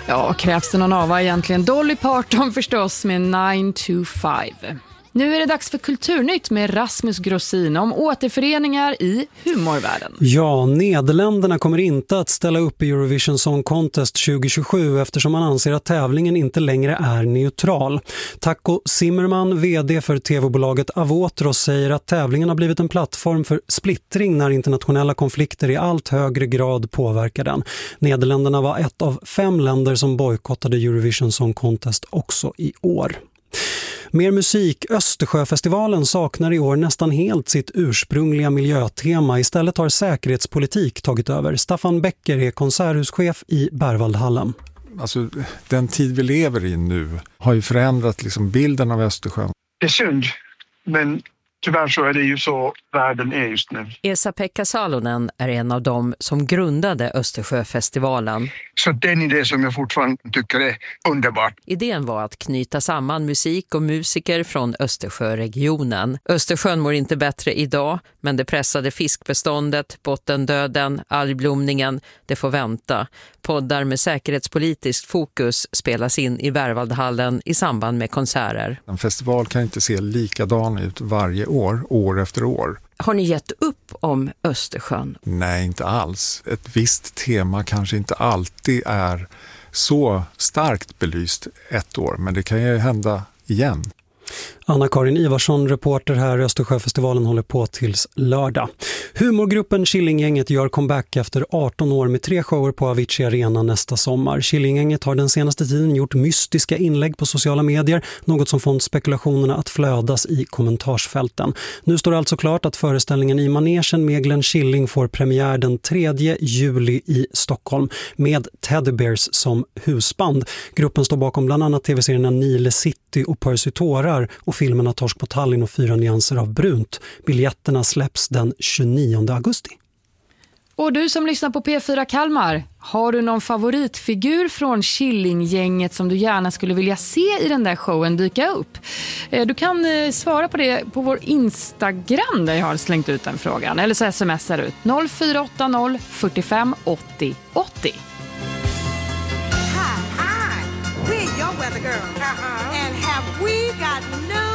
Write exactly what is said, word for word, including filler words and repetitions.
Ja, krävs det någon ava egentligen? Dolly Parton förstås med nine to five. Nu är det dags för Kulturnytt med Rasmus Grossin om återföreningar i humorvärlden. Ja, Nederländerna kommer inte att ställa upp i Eurovision Song Contest tjugo tjugosju eftersom man anser att tävlingen inte längre är neutral. Taco Zimmerman, vd för tv-bolaget Avotros, säger att tävlingen har blivit en plattform för splittring när internationella konflikter i allt högre grad påverkar den. Nederländerna var ett av fem länder som bojkottade Eurovision Song Contest också i år. Mer musik. Östersjöfestivalen saknar i år nästan helt sitt ursprungliga miljötema. Istället har säkerhetspolitik tagit över. Staffan Becker är konserthuschef i Berwaldhallen. Alltså, den tid vi lever i nu har ju förändrat liksom bilden av Östersjön. Det är synd, men tyvärr så är det ju så världen är just nu. Esa-Pekka Salonen är en av dem som grundade Östersjöfestivalen. Så det är en idé som jag fortfarande tycker är underbart. Idén var att knyta samman musik och musiker från Östersjöregionen. Östersjön mår inte bättre idag, men det pressade fiskbeståndet, bottendöden, algblomningen, det får vänta. Poddar med säkerhetspolitiskt fokus spelas in i Berwaldhallen i samband med konserter. En festival kan inte se likadan ut varje år, år efter år. Har ni gett upp om Östersjön? Nej, inte alls. Ett visst tema kanske inte alltid är så starkt belyst ett år, men det kan ju hända igen. Anna-Karin Ivarsson, reporter här. Östersjöfestivalen håller på tills lördag. Humorgruppen Killinggänget gör comeback efter arton år med tre shower på Avicii Arena nästa sommar. Killinggänget har den senaste tiden gjort mystiska inlägg på sociala medier, något som fått spekulationerna att flödas i kommentarsfälten. Nu står det alltså klart att föreställningen i manegen med Glenn Killing får premiär den tredje juli i Stockholm med Teddy Bears som husband. Gruppen står bakom bland annat tv-serierna Nile City och Percy Tårar och filmerna Torsk på Tallinn och Fyra nyanser av brunt. Biljetterna släpps den tjugonionde augusti. Och du som lyssnar på P fyra Kalmar, har du någon favoritfigur från Killinggänget som du gärna skulle vilja se i den där showen dyka upp? Du kan svara på det på vår Instagram där jag har slängt ut den frågan. Eller så smsar ut noll fyra åtta noll fyrtiofem åttio åttio. Hi, hi, we're your weather girl. Uh-huh. And have we got news?